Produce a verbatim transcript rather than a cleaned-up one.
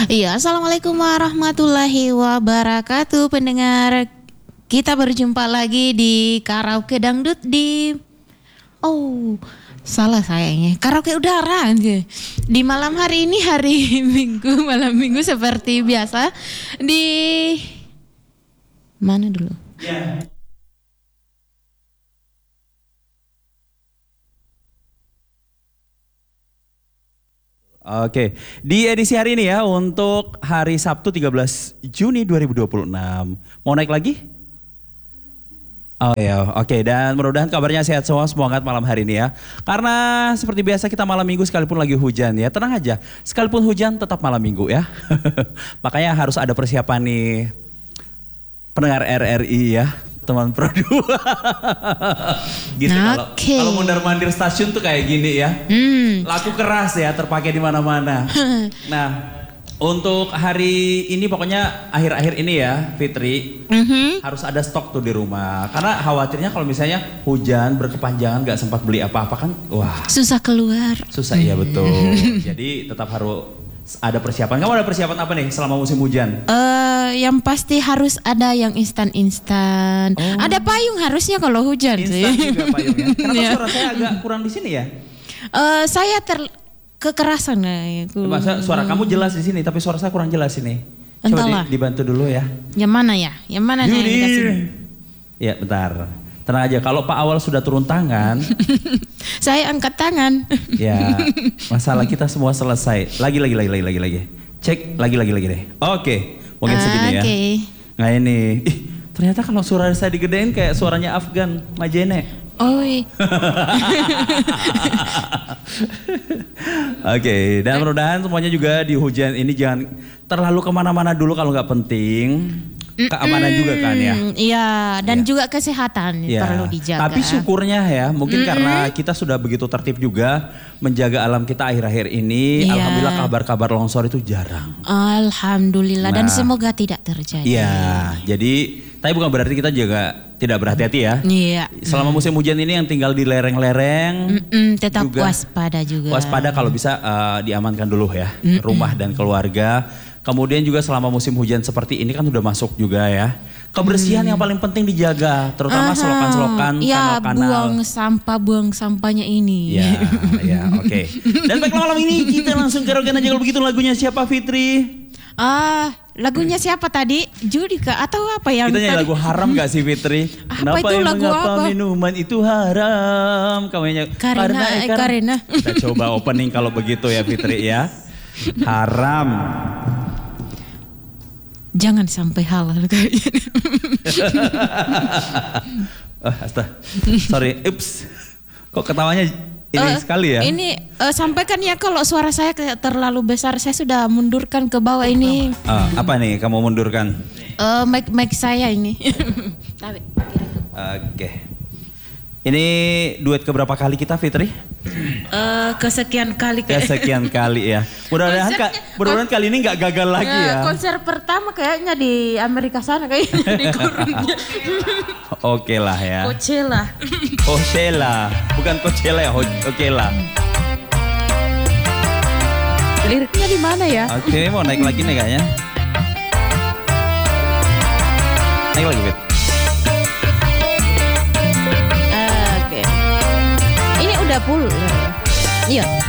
Iya, assalamualaikum warahmatullahi wabarakatuh pendengar. Kita berjumpa lagi di Karaoke Dangdut di Oh, salah sayangnya. Karaoke udara aja. Di malam hari ini hari Minggu, malam Minggu seperti biasa di mana dulu? Ya. Oke, di edisi hari ini ya untuk hari Sabtu tiga belas Juni dua ribu dua puluh enam. Mau naik lagi? Oh ya, oke, dan mudah-mudahan kabarnya sehat semua, semangat malam hari ini ya. Karena seperti biasa kita malam minggu sekalipun lagi hujan ya, tenang aja, sekalipun hujan tetap malam minggu ya. Makanya harus ada persiapan nih pendengar R R I ya. Teman Pro dua. Gitu kalau okay. kalau mondar-mandir stasiun tuh kayak gini ya. Hmm. Laku keras ya, terpakai di mana-mana. Nah, untuk hari ini pokoknya akhir-akhir ini ya, Fitri, mm-hmm. harus ada stok tuh di rumah. Karena khawatirnya kalau misalnya hujan berkepanjangan gak sempat beli apa-apa kan, wah. Susah keluar. Susah ya betul. Jadi tetap harus ada persiapan. Kamu ada persiapan apa nih selama musim hujan? Uh, yang pasti harus ada yang instan-instan. Oh. Ada payung harusnya kalau hujan sih. Instan juga payungnya. Kenapa suara saya agak kurang di sini ya? Uh, saya ter kekerasan ya. Masa suara kamu jelas di sini, tapi suara saya kurang jelas ini. Coba di, dibantu dulu ya. Yang mana ya? Yang mana nih yang dikasih? Ya bentar. Tenang aja, kalau Pak Awal sudah turun tangan. Saya angkat tangan. Ya, masalah kita semua selesai. Lagi, lagi, lagi, lagi, lagi, lagi. Cek, lagi, lagi, lagi deh. Oke, mungkin ah, segini ya. Okay. Nah ini, ih, ternyata kalau suara saya digedein kayak suaranya Afgan, Majene. Oi. Oke, dan mudah-mudahan semuanya juga di hujan ini jangan terlalu kemana-mana dulu kalau nggak penting. Keamanan juga kan ya. Iya, dan ya. juga kesehatan ya. perlu dijaga. Tapi syukurnya ya, mungkin mm-hmm. karena kita sudah begitu tertib juga menjaga alam kita akhir-akhir ini. Ya. Alhamdulillah kabar-kabar longsor itu jarang. Alhamdulillah, nah, dan semoga tidak terjadi. Iya, jadi tapi bukan berarti kita juga tidak berhati-hati ya. Iya. Selama musim hujan ini yang tinggal di lereng-lereng. Mm-mm, tetap juga, waspada juga. Waspada kalau bisa uh, diamankan dulu ya. Mm-mm. Rumah dan keluarga. Kemudian juga selama musim hujan seperti ini kan udah masuk juga ya. Kebersihan hmm. yang paling penting dijaga, terutama Aha, selokan-selokan, ya, kanal-kanal. buang sampah, buang sampahnya ini. Ya, ya, oke. Okay. Dan baiklah malam ini kita langsung karaoke aja kalau begitu. Lagunya siapa, Fitri? Ah, lagunya siapa tadi? Judika atau apa yang kita nyanyi tadi? Lagu haram gak sih, Fitri? Apa Kenapa itu lagu apa? Minuman itu haram? Kamu nyanyi Karena, karena, eh, karena. Kita coba opening kalau begitu ya, Fitri ya. Haram. Jangan sampai halal kayaknya. Oh, astaga. Sorry, ups. Kok ketawanya ini uh, sekali ya? Ini uh, sampaikan ya kalau suara saya terlalu besar, saya sudah mundurkan ke bawah ini. Uh, apa nih kamu mundurkan? Uh, mic mic saya ini. Oke. Okay. Ini duet keberapa kali kita, Fitri? Uh, kesekian kali kayak. Kesekian kali ya. Mudah-mudahan ka, mudah-mudahan kali ini nggak gagal lagi ya. Konser pertama kayaknya di Amerika sana kayaknya di kurungnya. Oke lah ya. Coachella. Coachella, bukan Coachella ya, oke lah. Liriknya di mana ya? Oke, mau naik lagi nih kayaknya. Naik lagi, Fit. Udah full. Iya.